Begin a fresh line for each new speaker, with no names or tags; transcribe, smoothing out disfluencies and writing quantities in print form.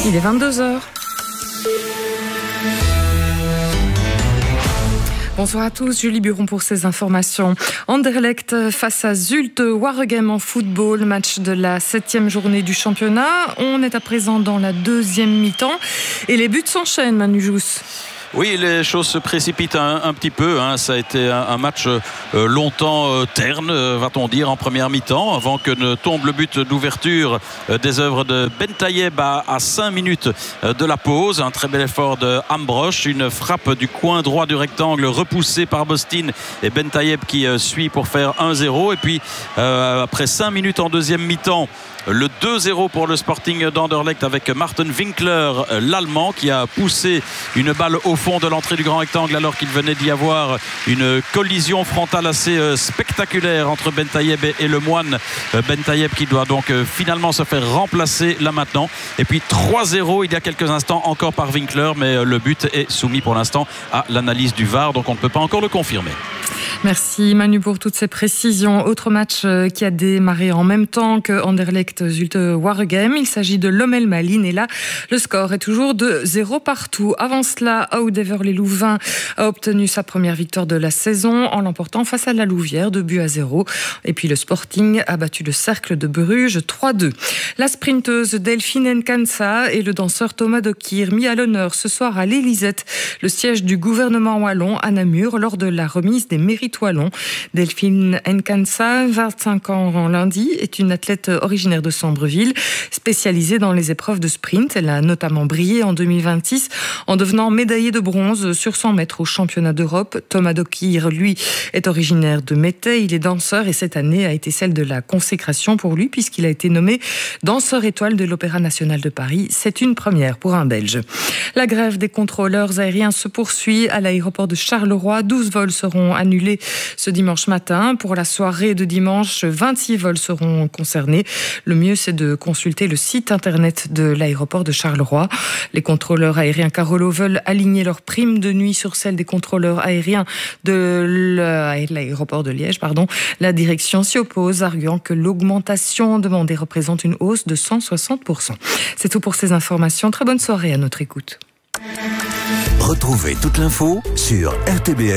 Il est 22h. Bonsoir à tous, Julie Buron pour ces informations. Anderlecht face à Zulte Waregem en football, match de la 7e journée du championnat. On est à présent dans la deuxième mi-temps et les buts s'enchaînent, Manu Jousse.
Oui, les choses se précipitent un petit peu. Ça a été un match longtemps terne, va-t-on dire, en première mi-temps, avant que ne tombe le but d'ouverture des œuvres de Bentayeb à 5 minutes de la pause. Un très bel effort de Ambrosch, une frappe du coin droit du rectangle repoussée par Bostin et Bentayeb qui suit pour faire 1-0. Et puis, après 5 minutes en deuxième mi-temps, le 2-0 pour le Sporting d'Anderlecht avec Martin Winkler, l'Allemand, qui a poussé une balle au fond de l'entrée du grand rectangle alors qu'il venait d'y avoir une collision frontale assez spectaculaire entre Bentayeb et le Moine. Bentayeb qui doit donc finalement se faire remplacer là maintenant. Et puis 3-0 il y a quelques instants encore par Winkler, mais le but est soumis pour l'instant à l'analyse du VAR, donc on ne peut pas encore le confirmer.
Merci Manu pour toutes ces précisions. Autre match qui a démarré en même temps que Anderlecht Zulte Waregem. Il s'agit de Lommel Malines et là, le score est toujours de 0 partout. Avant cela, Oud-Heverlee-Louvain a obtenu sa première victoire de la saison en l'emportant face à la Louvière, 2-0. Et puis le Sporting a battu le Cercle de Bruges 3-2. La sprinteuse Delphine Nkansa et le danseur Thomas Dokir mis à l'honneur ce soir à l'Élysette, le siège du gouvernement wallon à Namur, lors de la remise des mérites wallons. Delphine Nkansa, 25 ans lundi, est une athlète originaire de Sambreville, spécialisée dans les épreuves de sprint. Elle a notamment brillé en 2026 en devenant médaillée de bronze sur 100 mètres au championnat d'Europe. Thomas Dokir, lui, est originaire de Mettey. Il est danseur et cette année a été celle de la consécration pour lui puisqu'il a été nommé danseur étoile de l'Opéra national de Paris. C'est une première pour un Belge. La grève des contrôleurs aériens se poursuit à l'aéroport de Charleroi. 12 vols seront annulés ce dimanche matin. Pour la soirée de dimanche, 26 vols seront concernés. Le mieux, c'est de consulter le site internet de l'aéroport de Charleroi. Les contrôleurs aériens Carolo veulent aligner leurs primes de nuit sur celles des contrôleurs aériens de l'aéroport de Liège. La direction s'y oppose, arguant que l'augmentation demandée représente une hausse de 160%. C'est tout pour ces informations. Très bonne soirée à notre écoute.
Retrouvez toute l'info sur RTBF.